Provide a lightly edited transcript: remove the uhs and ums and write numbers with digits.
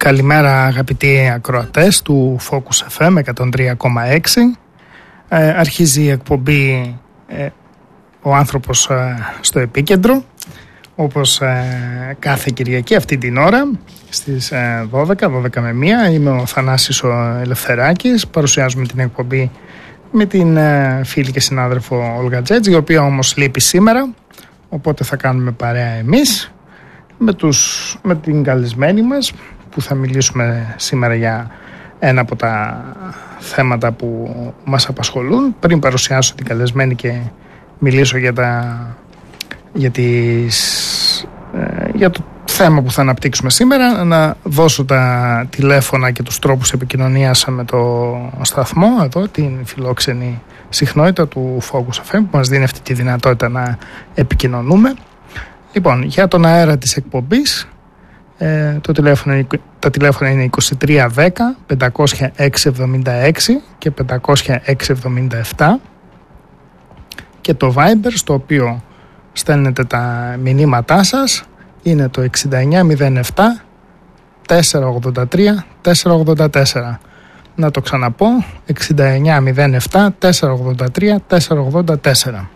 Καλημέρα αγαπητοί ακροατές του Focus FM 103,6. Αρχίζει η εκπομπή «Ο άνθρωπος στο επίκεντρο», όπως κάθε Κυριακή αυτή την ώρα στις 12 με 1. Είμαι ο Θανάσης ο Ελευθεράκης. Παρουσιάζουμε την εκπομπή με την φίλη και συνάδελφο Όλγα Τζέτζ, η οποία όμως λείπει σήμερα, οπότε θα κάνουμε παρέα εμείς με την καλεσμένη μας, που θα μιλήσουμε σήμερα για ένα από τα θέματα που μας απασχολούν. Πριν παρουσιάσω την καλεσμένη και μιλήσω για το θέμα που θα αναπτύξουμε σήμερα, να δώσω τα τηλέφωνα και τους τρόπους επικοινωνίας με το σταθμό εδώ, την φιλόξενη συχνότητα του Focus FM, που μας δίνει αυτή τη δυνατότητα να επικοινωνούμε. Λοιπόν, για τον αέρα της εκπομπής, τα τηλέφωνα είναι 2310 50676 και 50677 και το Viber, στο οποίο στέλνετε τα μηνύματά σας, είναι το 6907 483 484. Να το ξαναπώ, 6907 483 484.